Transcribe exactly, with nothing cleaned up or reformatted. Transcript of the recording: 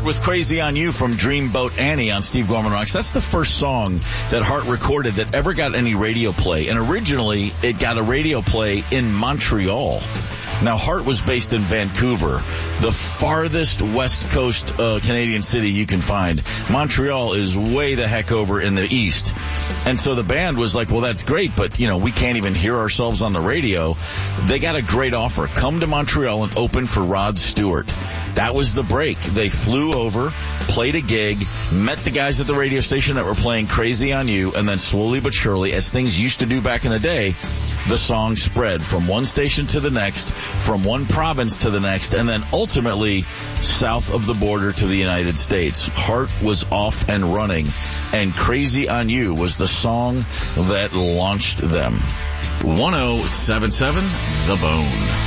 Heart with Crazy on You from Dreamboat Annie on Steve Gorman Rocks. That's the first song that Heart recorded that ever got any radio play. And originally, it got a radio play in Montreal. Now, Heart was based in Vancouver, the farthest west coast uh, Canadian city you can find. Montreal is way the heck over in the east. And so the band was like, well, that's great, but, you know, we can't even hear ourselves on the radio. They got a great offer. Come to Montreal and open for Rod Stewart. That was the break. They flew over, played a gig, met the guys at the radio station that were playing Crazy on You, and then slowly but surely, as things used to do back in the day, the song spread from one station to the next, from one province to the next, and then ultimately south of the border to the United States. Heart was off and running, and Crazy on You was the song that launched them. one oh seven point seven The Bone.